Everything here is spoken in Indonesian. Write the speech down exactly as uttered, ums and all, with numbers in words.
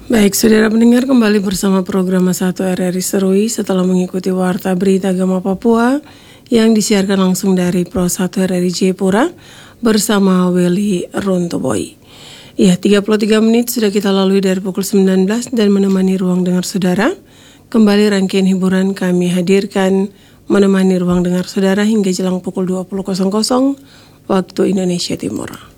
Baik, saudara pendengar, kembali bersama program satu R R I Serui setelah mengikuti Warta Berita Agama Papua yang disiarkan langsung dari Pro satu R R I Jayapura bersama Welly Runtoboy. Ya, tiga puluh tiga menit sudah kita lalui dari pukul sembilan belas dan menemani ruang dengar saudara. Kembali rangkaian hiburan kami hadirkan menemani ruang dengar saudara hingga jelang pukul dua puluh waktu Indonesia Timur.